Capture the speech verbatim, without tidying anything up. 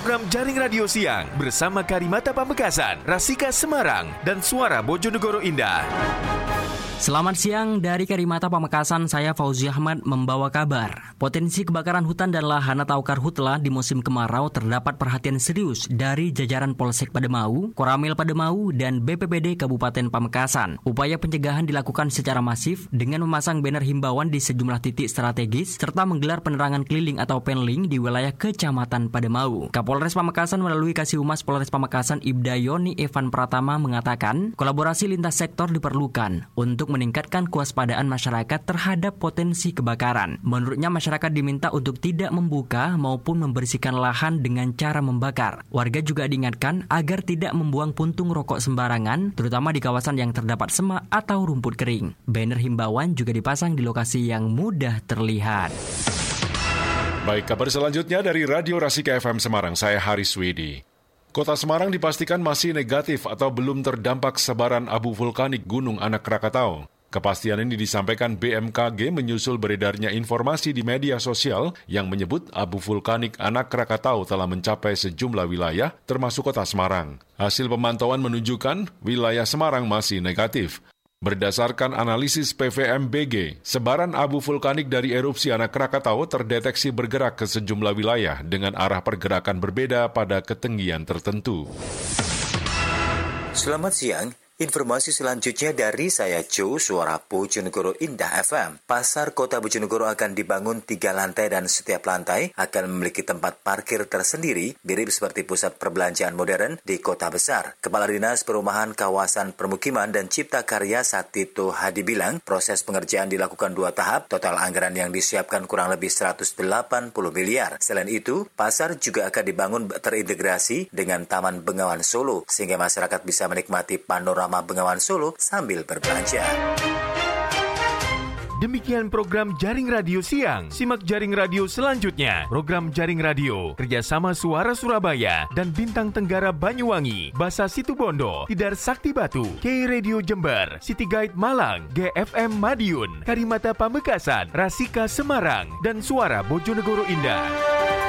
program Jaring Radio Siang bersama Karimata Pamekasan, Rasika Semarang, dan Suara Bojonegoro Indah. Selamat siang dari Karimata Pamekasan, saya Fauzi Ahmad membawa kabar. Potensi kebakaran hutan dan lahan atau karhutla di musim kemarau terdapat perhatian serius dari jajaran Polsek Pademau, Koramil Pademau, dan B P B D Kabupaten Pamekasan. Upaya pencegahan dilakukan secara masif dengan memasang banner himbauan di sejumlah titik strategis serta menggelar penerangan keliling atau penling di wilayah Kecamatan Pademau. Kapolres Pamekasan melalui Kasih Humas Polres Pamekasan Ibda Yoni Evan Pratama mengatakan kolaborasi lintas sektor diperlukan untuk meningkatkan kewaspadaan masyarakat terhadap potensi kebakaran. Menurutnya, masyarakat diminta untuk tidak membuka maupun membersihkan lahan dengan cara membakar. Warga juga diingatkan agar tidak membuang puntung rokok sembarangan, terutama di kawasan yang terdapat semak atau rumput kering. Banner himbauan juga dipasang di lokasi yang mudah terlihat. Baik, kabar selanjutnya dari Radio Rasika F M Semarang, saya Haris Widi. Kota Semarang dipastikan masih negatif atau belum terdampak sebaran abu vulkanik Gunung Anak Krakatau. Kepastian ini disampaikan B M K G menyusul beredarnya informasi di media sosial yang menyebut abu vulkanik Anak Krakatau telah mencapai sejumlah wilayah, termasuk Kota Semarang. Hasil pemantauan menunjukkan wilayah Semarang masih negatif. Berdasarkan analisis P V M B G, sebaran abu vulkanik dari erupsi Anak Krakatau terdeteksi bergerak ke sejumlah wilayah dengan arah pergerakan berbeda pada ketinggian tertentu. Selamat siang. Informasi selanjutnya dari saya Joe, Suara Bojonegoro Indah F M. Pasar Kota Bojonegoro akan dibangun tiga lantai dan setiap lantai akan memiliki tempat parkir tersendiri, mirip seperti pusat perbelanjaan modern di kota besar. Kepala Dinas Perumahan Kawasan Permukiman dan Cipta Karya Satito Hadi bilang, proses pengerjaan dilakukan dua tahap, total anggaran yang disiapkan kurang lebih seratus delapan puluh miliar. Selain itu, pasar juga akan dibangun terintegrasi dengan Taman Bengawan Solo, sehingga masyarakat bisa menikmati panorama Bengawan Solo sambil berbelanja. Demikian program Jaring Radio Siang. Simak Jaring Radio selanjutnya. Program Jaring Radio kerjasama Suara Surabaya dan Bintang Tenggara Banyuwangi, Basa Situbondo, Tidar Sakti Batu, K Radio Jember, City Guide Malang, G F M Madiun, Karimata Pamekasan, Rasika Semarang, dan Suara Bojonegoro Indah.